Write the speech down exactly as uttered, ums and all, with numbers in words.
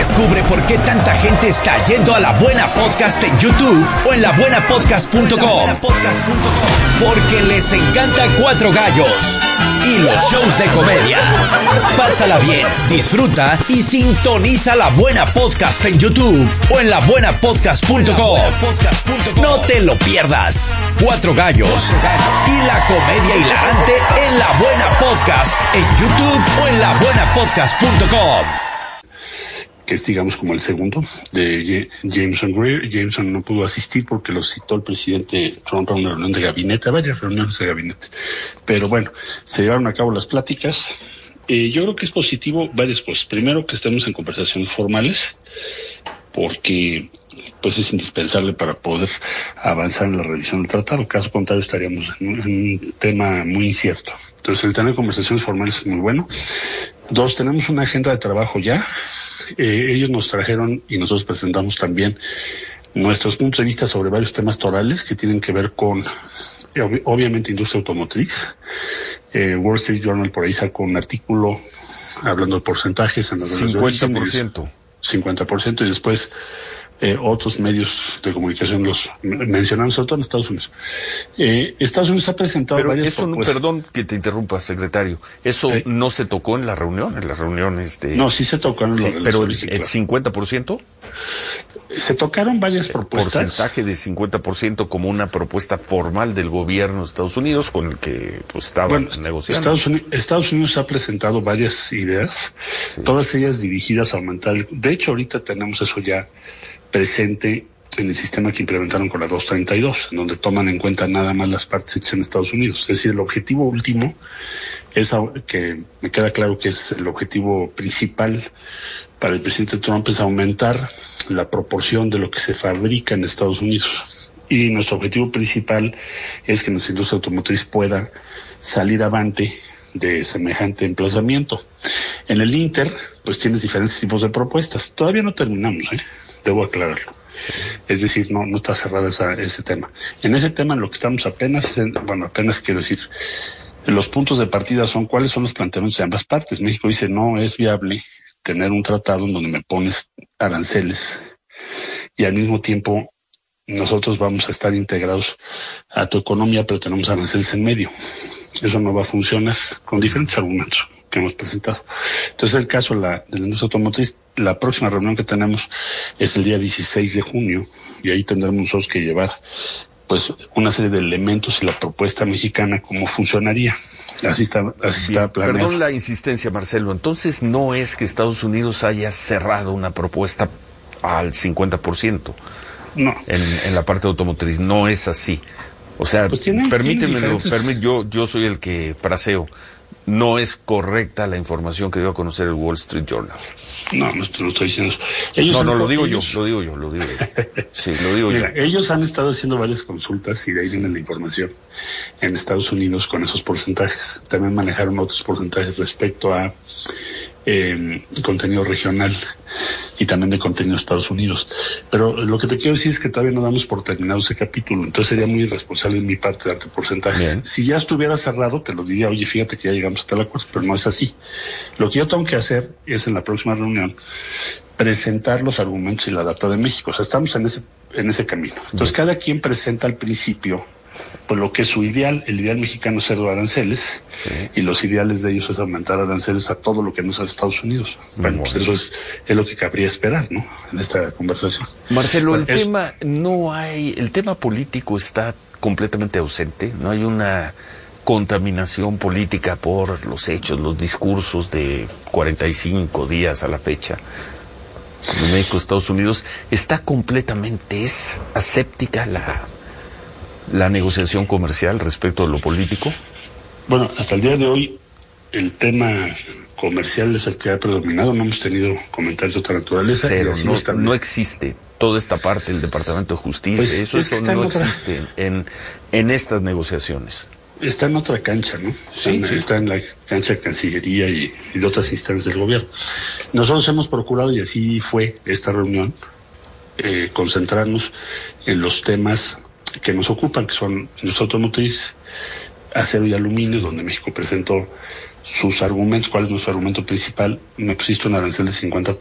Descubre por qué tanta gente está yendo a La Buena Podcast en YouTube o en la buena podcast punto com. Porque les encanta Cuatro Gallos y los shows de comedia. Pásala bien, disfruta y sintoniza La Buena Podcast en YouTube o en la buena podcast punto com. No te lo pierdas. Cuatro Gallos y la comedia hilarante en La Buena Podcast en YouTube o en la buena podcast punto com. Que es, digamos, como el segundo de Jameson Greer. Jameson no pudo asistir porque lo citó el presidente Trump a una reunión de gabinete, a varias reuniones de gabinete. Pero bueno, se llevaron a cabo las pláticas. Eh, yo creo que es positivo varias cosas. Primero, que estemos en conversaciones formales, porque pues es indispensable para poder avanzar en la revisión del tratado. Caso contrario, estaríamos en un, en un tema muy incierto. Entonces, el tener conversaciones formales es muy bueno. Dos, tenemos una agenda de trabajo ya. Eh, ellos nos trajeron y nosotros presentamos también nuestros puntos de vista sobre varios temas torales que tienen que ver con, ob- obviamente, industria automotriz. Eh, Wall Street Journal por ahí sacó un artículo hablando de porcentajes en las cincuenta por ciento. cincuenta por ciento y después eh, otros medios de comunicación los mencionaron, sobre todo en Estados Unidos. Eh, Estados Unidos ha presentado Pero varias eso, propuestas. Perdón que te interrumpa, secretario, ¿eso eh, no se tocó en la reunión? En las reuniones de... No, sí se tocaron sí, los pero el, el cincuenta por ciento. Se tocaron varias propuestas. Porcentaje de cincuenta por ciento como una propuesta formal del gobierno de Estados Unidos con el que pues estaban bueno, negociando. Estados Unidos, Estados Unidos ha presentado varias ideas, sí. Todas ellas dirigidas a aumentar. El, de hecho, ahorita tenemos eso ya presente en el sistema que implementaron con la doscientos treinta y dos, en donde toman en cuenta nada más las partes hechas en Estados Unidos. Es decir, el objetivo último es que me queda claro que es el objetivo principal para el presidente Trump, es aumentar la proporción de lo que se fabrica en Estados Unidos. Y nuestro objetivo principal es que nuestra industria automotriz pueda salir avante de semejante emplazamiento. En el Inter, pues tienes diferentes tipos de propuestas. Todavía no terminamos, ¿eh? Debo aclararlo. Sí. Es decir, no no está cerrado esa, ese tema. En ese tema, en lo que estamos apenas, es en, bueno, apenas quiero decir, los puntos de partida son cuáles son los planteamientos de ambas partes. México dice, no es viable tener un tratado en donde me pones aranceles y al mismo tiempo nosotros vamos a estar integrados a tu economía, pero tenemos aranceles en medio. Eso no va a funcionar, con diferentes argumentos que hemos presentado. Entonces, el caso de la, de la industria automotriz, la próxima reunión que tenemos es el día dieciséis de junio, y ahí tendremos nosotros que llevar pues una serie de elementos y la propuesta mexicana, cómo funcionaría. Así está, así está planeado. Perdón la insistencia, Marcelo. Entonces, no es que Estados Unidos haya cerrado una propuesta al cincuenta por ciento. No. En, en la parte automotriz, no es así. O sea, pues tienen, permíteme, tienen diferentes... permí, yo, yo soy el que fraseo. No es correcta la información que dio a conocer el Wall Street Journal. No, no, no estoy diciendo eso. Ellos no, no, han, lo digo ellos... yo, lo digo yo, lo digo yo. Sí, lo digo Mira, yo. Ellos han estado haciendo varias consultas y de ahí viene la información en Estados Unidos con esos porcentajes. También manejaron otros porcentajes respecto a eh, contenido regional y también de contenido de Estados Unidos. Pero lo que te quiero decir es que todavía no damos por terminado ese capítulo, entonces sería muy irresponsable de mi parte darte porcentajes. Bien. Si ya estuviera cerrado, te lo diría, oye, fíjate que ya llegamos a tal acuerdo, pero no es así. Lo que yo tengo que hacer es en la próxima reunión presentar los argumentos y la data de México. O sea, estamos en ese, en ese camino. Entonces, cada quien presenta al principio pues lo que es su ideal. El ideal mexicano es cero aranceles, sí. Y los ideales de ellos es aumentar aranceles a todo lo que no es a Estados Unidos. Bueno, bueno. Pues eso es, es lo que cabría esperar, ¿no? En esta conversación. Marcelo, bueno, el es... tema no hay, el tema político está completamente ausente, no hay una contaminación política por los hechos, los discursos de cuarenta y cinco días a la fecha. En México, Estados Unidos, está completamente, es aséptica la la negociación comercial respecto a lo político. Bueno, hasta el día de hoy el tema comercial es el que ha predominado, no hemos tenido comentarios de otra naturaleza. Cero, no, no existe toda esta parte del Departamento de Justicia, pues eso, eso no otra... existe en, en estas negociaciones. Está en otra cancha, ¿no? Sí, está, sí. está en la cancha de Cancillería y, y de otras instancias del gobierno. Nosotros hemos procurado, y así fue esta reunión, eh, concentrarnos en los temas que nos ocupan, que son industria automotriz, acero y aluminio, donde México presentó sus argumentos. ¿Cuál es nuestro argumento principal? Me pusiste un arancel de cincuenta